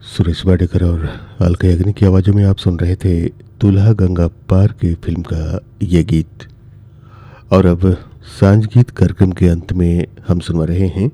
सुरेश वाडेकर और अलका याग्निक की आवाज़ों में आप सुन रहे थे दुल्हा गंगा पार की फिल्म का ये गीत। और अब सांझ गीत कार्यक्रम के अंत में हम सुनवा रहे हैं